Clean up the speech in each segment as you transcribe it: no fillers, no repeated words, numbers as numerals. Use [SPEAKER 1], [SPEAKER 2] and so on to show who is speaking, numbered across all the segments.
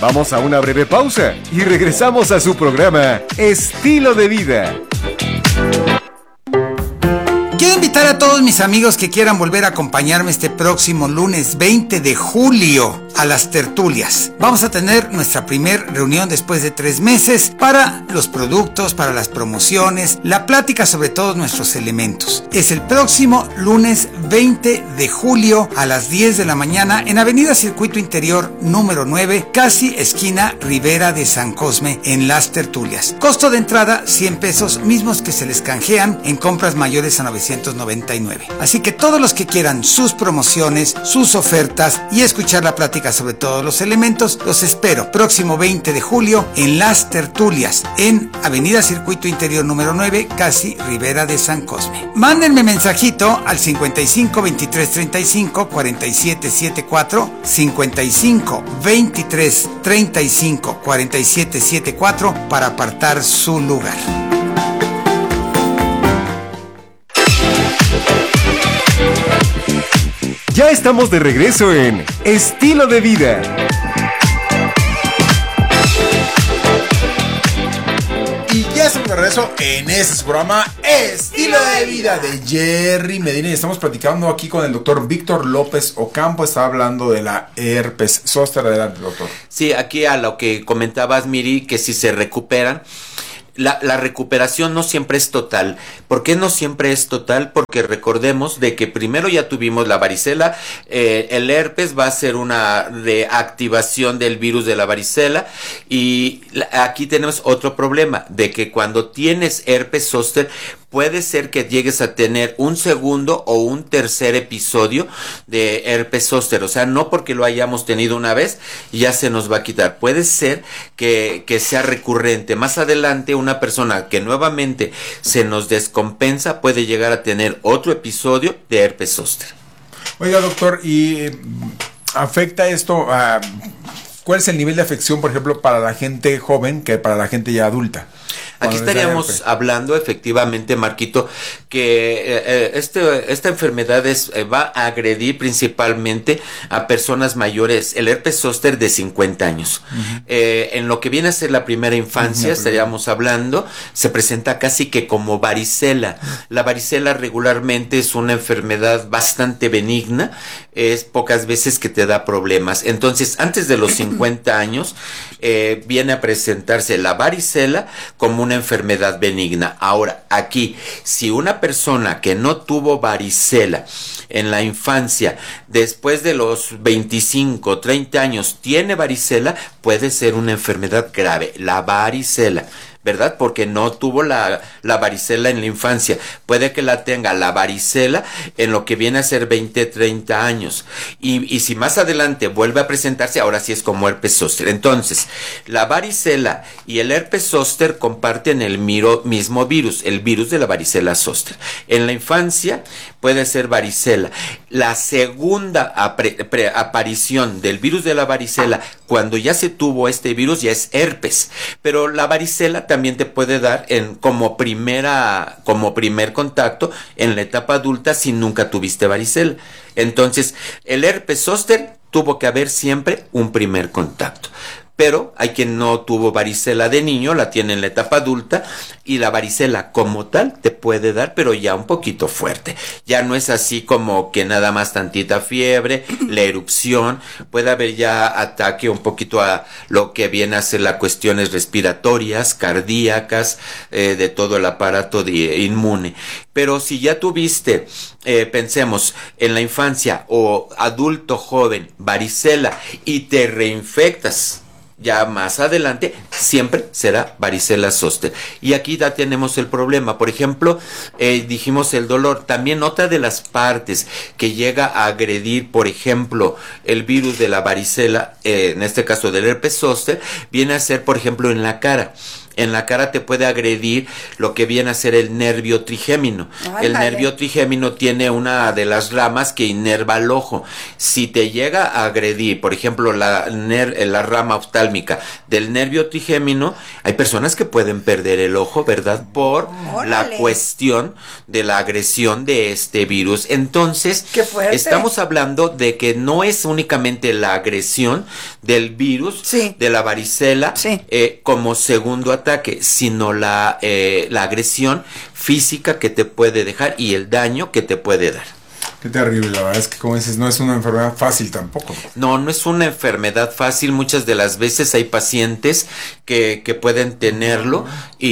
[SPEAKER 1] Vamos a una breve pausa y regresamos a su programa Estilo de Vida.
[SPEAKER 2] Quiero invitar a todos mis amigos que quieran volver a acompañarme este próximo lunes 20 de julio a las tertulias. Vamos a tener nuestra primera reunión después de 3 meses para los productos, para las promociones, la plática sobre todos nuestros elementos. Es el próximo lunes 20 de julio a las 10 de la mañana en Avenida Circuito Interior número 9, casi esquina Ribera de San Cosme, en las tertulias. Costo de entrada 100 pesos, mismos que se les canjean en compras mayores a 999. Así que todos los que quieran sus promociones, sus ofertas y escuchar la plática sobre todos los elementos, los espero próximo 20 de julio en las tertulias en Avenida Circuito Interior número 9, casi Ribera de San Cosme. Mándenme mensajito al 55 23 35 47 74, 55 23 35 47 74 para apartar su lugar.
[SPEAKER 1] Ya estamos de regreso en Estilo de Vida.
[SPEAKER 3] Y ya estamos de regreso en este programa Estilo de Vida de Jerry Medina. Y estamos platicando aquí con el doctor Víctor López Ocampo. Estaba hablando de la herpes zóster. Adelante, doctor.
[SPEAKER 4] Sí, aquí a lo que comentabas, Miri, que si se recuperan. La recuperación no siempre es total. ¿Por qué no siempre es total? Porque recordemos de que primero ya tuvimos la varicela, el herpes va a ser una reactivación del virus de la varicela, y aquí tenemos otro problema, de que cuando tienes herpes zóster puede ser que llegues a tener un segundo o un tercer episodio de herpes zóster. O sea, no porque lo hayamos tenido una vez ya se nos va a quitar. Puede ser que sea recurrente. Más adelante, una persona que nuevamente se nos descompensa puede llegar a tener otro episodio de herpes zóster.
[SPEAKER 3] Oiga, doctor, ¿y afecta esto a cuál es el nivel de afección, por ejemplo, para la gente joven que para la gente ya adulta?
[SPEAKER 4] Aquí estaríamos hablando efectivamente, Marquito, que esta enfermedad va a agredir principalmente a personas mayores, el herpes zóster de 50 años. Uh-huh. En lo que viene a ser la primera infancia, estaríamos hablando, se presenta casi que como varicela. La varicela regularmente es una enfermedad bastante benigna, es pocas veces que te da problemas. Entonces, antes de los 50 años, viene a presentarse la varicela como una enfermedad benigna. Ahora, aquí, si una persona que no tuvo varicela en la infancia, después de los 25, 30 años, tiene varicela, puede ser una enfermedad grave, la varicela, ¿verdad? Porque no tuvo la varicela en la infancia. Puede que la tenga la varicela en lo que viene a ser 20, 30 años. Y si más adelante vuelve a presentarse, ahora sí es como herpes zóster. Entonces, la varicela y el herpes zóster comparten el mismo virus, el virus de la varicela zóster. En la infancia puede ser varicela. La segunda aparición del virus de la varicela, cuando ya se tuvo este virus, ya es herpes. Pero la varicela también te puede dar como primer contacto en la etapa adulta si nunca tuviste varicela. Entonces, el herpes zóster tuvo que haber siempre un primer contacto. Pero hay quien no tuvo varicela de niño, la tiene en la etapa adulta, y la varicela como tal te puede dar, pero ya un poquito fuerte. Ya no es así como que nada más tantita fiebre, la erupción, puede haber ya ataque un poquito a lo que viene a ser las cuestiones respiratorias, cardíacas, de todo el aparato inmune. Pero si ya tuviste, pensemos, en la infancia o adulto joven, varicela, y te reinfectas, ya más adelante siempre será varicela zóster. Y aquí ya tenemos el problema. Por ejemplo, dijimos el dolor. También otra de las partes que llega a agredir, por ejemplo, el virus de la varicela, en este caso del herpes zóster, viene a ser, por ejemplo, en la cara. En la cara te puede agredir lo que viene a ser el nervio trigémino.
[SPEAKER 5] Ándale.
[SPEAKER 4] El nervio trigémino tiene una de las ramas que inerva al ojo. Si te llega a agredir, por ejemplo, la rama oftálmica del nervio trigémino, hay personas que pueden perder el ojo, ¿verdad? Por la
[SPEAKER 5] Órale.
[SPEAKER 4] cuestión de la agresión de este virus. Entonces,
[SPEAKER 5] ¡Qué fuerte!
[SPEAKER 4] estamos hablando de que no es únicamente la agresión del virus,
[SPEAKER 5] Sí.
[SPEAKER 4] de la varicela,
[SPEAKER 5] Sí.
[SPEAKER 4] como segundo ataque, sino la agresión física que te puede dejar y el daño que te puede dar.
[SPEAKER 3] Qué terrible, la verdad es que como dices, no es una enfermedad fácil tampoco.
[SPEAKER 4] No es una enfermedad fácil. Muchas de las veces hay pacientes que pueden tenerlo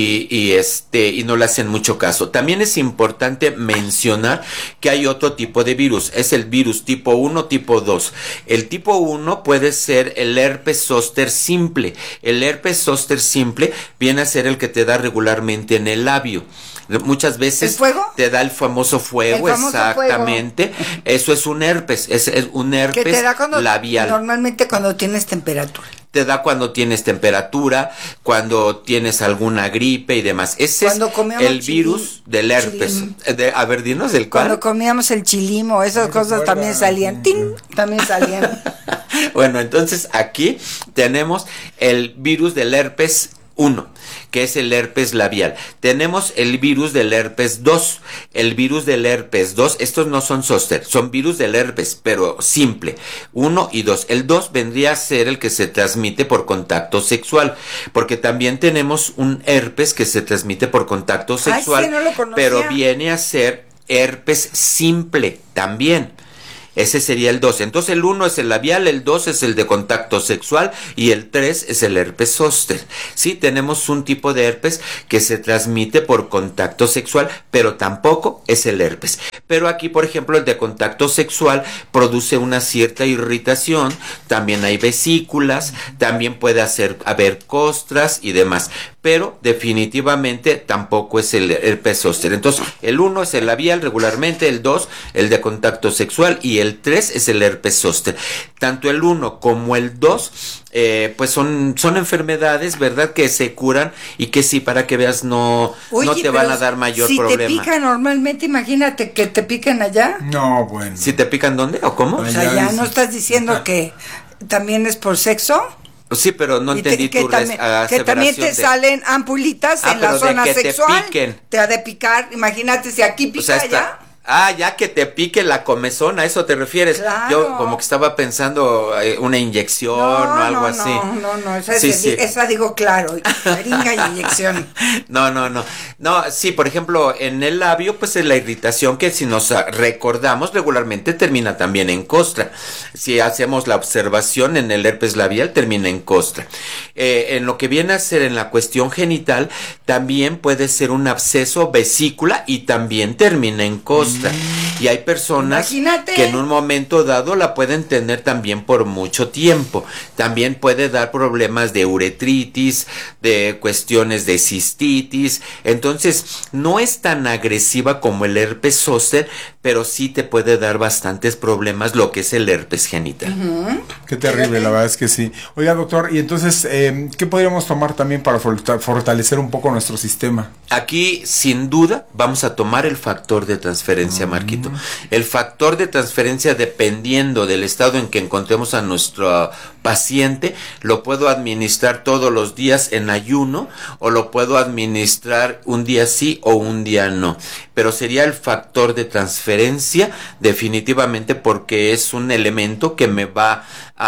[SPEAKER 4] y no le hacen mucho caso. También es importante mencionar que hay otro tipo de virus. Es el virus tipo 1, tipo 2. El tipo 1 puede ser el herpes zóster simple. El herpes zóster simple viene a ser el que te da regularmente en el labio. Muchas veces
[SPEAKER 5] ¿El fuego?
[SPEAKER 4] te da el famoso fuego,
[SPEAKER 5] El famoso
[SPEAKER 4] exactamente. Eso es un herpes, es un herpes
[SPEAKER 5] Que te da cuando,
[SPEAKER 4] labial.
[SPEAKER 5] normalmente cuando tienes temperatura.
[SPEAKER 4] Te da cuando tienes temperatura, cuando tienes alguna gripe y demás. Ese
[SPEAKER 5] Cuando
[SPEAKER 4] es
[SPEAKER 5] comíamos
[SPEAKER 4] el virus del herpes.
[SPEAKER 5] chilim.
[SPEAKER 4] A ver, dinos el cual.
[SPEAKER 5] Cuando comíamos el chilimo, esas cosas también salían. ¡Ting! También salían.
[SPEAKER 4] Bueno, entonces aquí tenemos el virus del herpes 1, que es el herpes labial. Tenemos el virus del herpes 2. El virus del herpes 2, estos no son zóster, son virus del herpes, pero simple. 1 y 2. El 2 vendría a ser el que se transmite por contacto sexual, porque también tenemos un herpes que se transmite por contacto sexual,
[SPEAKER 5] sí, no lo conocía.
[SPEAKER 4] pero viene a ser herpes simple también. Ese sería el 2. Entonces el 1 es el labial, el 2 es el de contacto sexual y el 3 es el herpes zóster. Sí, tenemos un tipo de herpes que se transmite por contacto sexual, pero tampoco es el herpes. Pero aquí, por ejemplo, el de contacto sexual produce una cierta irritación, también hay vesículas, también puede haber costras y demás. Pero definitivamente tampoco es el herpes zóster. Entonces, el 1 es el labial regularmente, el 2 el de contacto sexual y el 3 es el herpes zóster. Tanto el 1 como el 2 pues son enfermedades, ¿verdad? Que se curan y que sí, para que veas, no te van a dar mayor problema.
[SPEAKER 5] Si te pican normalmente, imagínate que te piquen allá.
[SPEAKER 3] No, bueno.
[SPEAKER 4] ¿Si te pican dónde o cómo?
[SPEAKER 5] O
[SPEAKER 3] Ay,
[SPEAKER 5] sea,
[SPEAKER 3] ya
[SPEAKER 5] ya
[SPEAKER 3] dices.
[SPEAKER 5] no estás diciendo que también es por sexo.
[SPEAKER 4] Sí, pero no
[SPEAKER 5] Y
[SPEAKER 4] entendí
[SPEAKER 5] que
[SPEAKER 4] tu
[SPEAKER 5] que también te
[SPEAKER 4] aseveración de-
[SPEAKER 5] salen ampulitas en
[SPEAKER 4] pero
[SPEAKER 5] la
[SPEAKER 4] de
[SPEAKER 5] zona
[SPEAKER 4] que te
[SPEAKER 5] sexual.
[SPEAKER 4] piquen.
[SPEAKER 5] Te ha de picar. Imagínate si aquí pica
[SPEAKER 4] O sea,
[SPEAKER 5] allá.
[SPEAKER 4] ya que te pique la comezón, ¿a eso te refieres?
[SPEAKER 5] Claro.
[SPEAKER 4] Yo como que estaba pensando una inyección o algo así.
[SPEAKER 5] No, esa,
[SPEAKER 4] Sí,
[SPEAKER 5] es-
[SPEAKER 4] sí.
[SPEAKER 5] esa digo claro, jeringa y inyección.
[SPEAKER 4] No, sí, por ejemplo, en el labio, pues es la irritación que si nos recordamos regularmente termina también en costra. Si hacemos la observación en el herpes labial, termina en costra. En lo que viene a ser en la cuestión genital, también puede ser un absceso, vesícula y también termina en costra. Y hay personas
[SPEAKER 5] Imagínate.
[SPEAKER 4] que en un momento dado la pueden tener también por mucho tiempo. También puede dar problemas de uretritis, de cuestiones de cistitis. Entonces, no es tan agresiva como el herpes zóster, pero sí te puede dar bastantes problemas lo que es el herpes genital.
[SPEAKER 3] Qué terrible, la verdad es que sí. Oiga, doctor, y entonces, ¿qué podríamos tomar también para fortalecer un poco nuestro sistema?
[SPEAKER 4] Aquí, sin duda, vamos a tomar el factor de transferencia, Marquito. El factor de transferencia, dependiendo del estado en que encontremos a nuestro paciente, lo puedo administrar todos los días en ayuno o lo puedo administrar un día sí o un día no. Pero sería el factor de transferencia definitivamente, porque es un elemento que me va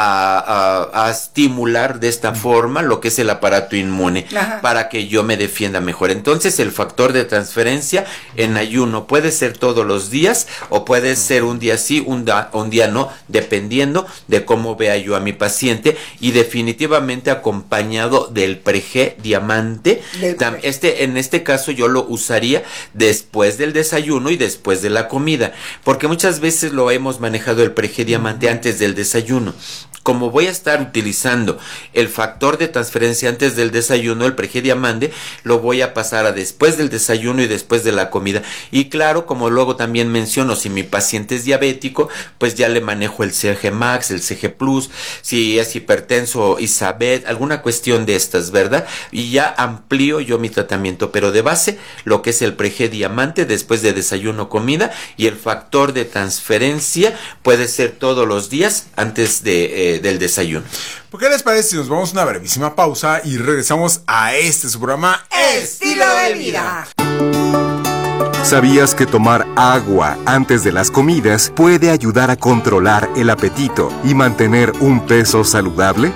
[SPEAKER 4] a estimular de esta forma lo que es el aparato inmune.
[SPEAKER 5] Ajá.
[SPEAKER 4] Para que yo me defienda mejor. Entonces el factor de transferencia en ayuno puede ser todos los días o puede ser un día sí, un día no, dependiendo de cómo vea yo a mi paciente, y definitivamente acompañado del Preg Diamante. En este caso yo lo usaría después del desayuno y después de la comida, porque muchas veces lo hemos manejado el Preg Diamante antes del desayuno. como voy a estar utilizando el factor de transferencia antes del desayuno, el Pregediamante, lo voy a pasar a después del desayuno y después de la comida. Y claro, como luego también menciono, si mi paciente es diabético, pues ya le manejo el CG Max, el CG Plus, si es hipertenso, Isabet, alguna cuestión de estas, ¿verdad? Y ya amplío yo mi tratamiento, pero de base, lo que es el Pregediamante después de desayuno, comida, y el factor de transferencia puede ser todos los días antes del desayuno.
[SPEAKER 3] ¿Por qué les parece si nos vamos a una brevísima pausa y regresamos a su programa
[SPEAKER 5] Estilo de Vida?
[SPEAKER 1] ¿Sabías que tomar agua antes de las comidas puede ayudar a controlar el apetito y mantener un peso saludable?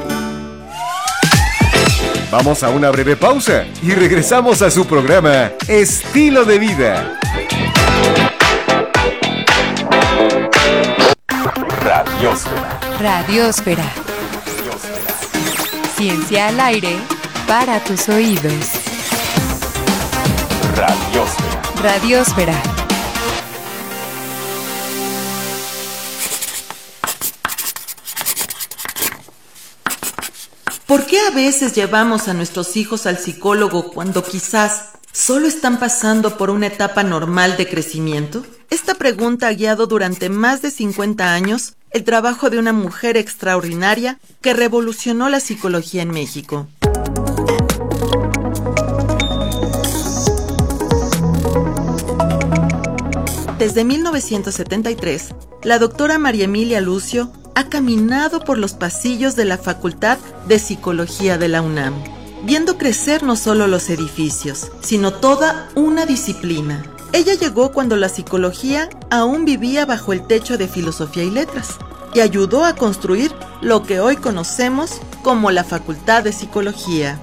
[SPEAKER 1] Vamos a una breve pausa y regresamos a su programa Estilo de Vida. Radiósfera.
[SPEAKER 6] Radiósfera. Ciencia al aire para tus oídos.
[SPEAKER 1] Radiósfera.
[SPEAKER 6] Radiósfera.
[SPEAKER 7] ¿Por qué a veces llevamos a nuestros hijos al psicólogo cuando quizás solo están pasando por una etapa normal de crecimiento? Esta pregunta ha guiado durante más de 50 años el trabajo de una mujer extraordinaria que revolucionó la psicología en México. Desde 1973, la doctora María Emilia Lucio ha caminado por los pasillos de la Facultad de Psicología de la UNAM, viendo crecer no solo los edificios, sino toda una disciplina. Ella llegó cuando la psicología aún vivía bajo el techo de Filosofía y Letras y ayudó a construir lo que hoy conocemos como la Facultad de Psicología.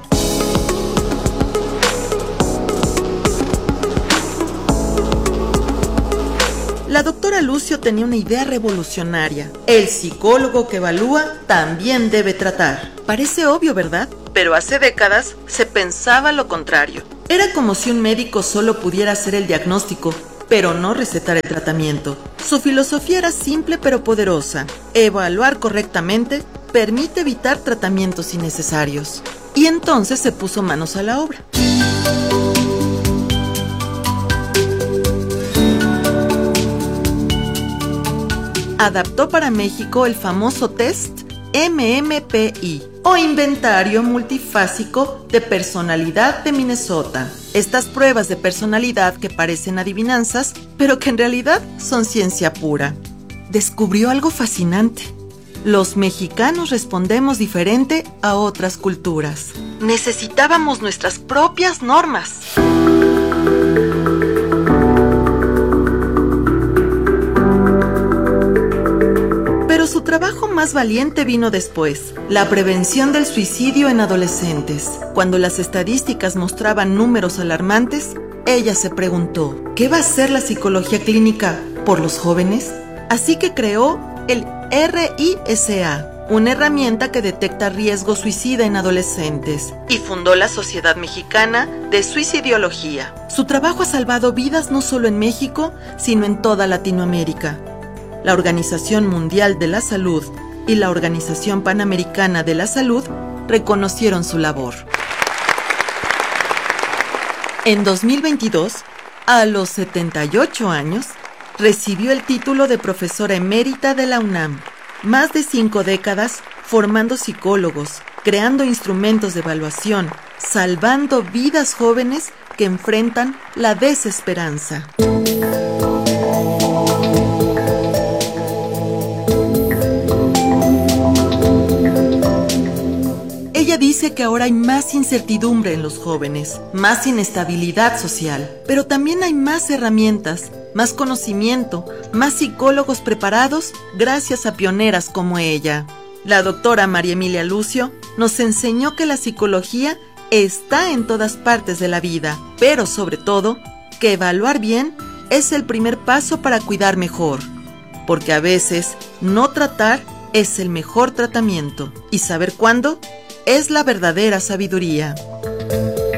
[SPEAKER 7] La doctora Lucio tenía una idea revolucionaria. El psicólogo que evalúa también debe tratar. Parece obvio, ¿verdad? Pero hace décadas se pensaba lo contrario. Era como si un médico solo pudiera hacer el diagnóstico, pero no recetar el tratamiento. Su filosofía era simple pero poderosa. Evaluar correctamente permite evitar tratamientos innecesarios. Y entonces se puso manos a la obra. Adaptó para México el famoso test MMPI, o Inventario Multifásico de Personalidad de Minnesota. Estas pruebas de personalidad que parecen adivinanzas, pero que en realidad son ciencia pura. Descubrió algo fascinante. Los mexicanos respondemos diferente a otras culturas. Necesitábamos nuestras propias normas. Pero su trabajo más valiente vino después, la prevención del suicidio en adolescentes. Cuando las estadísticas mostraban números alarmantes, ella se preguntó, ¿qué va a hacer la psicología clínica por los jóvenes? Así que creó el RISA, una herramienta que detecta riesgo suicida en adolescentes, y fundó la Sociedad Mexicana de Suicidología. Su trabajo ha salvado vidas no solo en México, sino en toda Latinoamérica. La Organización Mundial de la Salud y la Organización Panamericana de la Salud reconocieron su labor. En 2022, a los 78 años, recibió el título de profesora emérita de la UNAM. Más de 5 décadas formando psicólogos, creando instrumentos de evaluación, salvando vidas jóvenes que enfrentan la desesperanza. Ella dice que ahora hay más incertidumbre en los jóvenes, más inestabilidad social, pero también hay más herramientas, más conocimiento, más psicólogos preparados gracias a pioneras como ella. La doctora María Emilia Lucio nos enseñó que la psicología está en todas partes de la vida, pero sobre todo, que evaluar bien es el primer paso para cuidar mejor, porque a veces no tratar es el mejor tratamiento y saber cuándo es la verdadera sabiduría.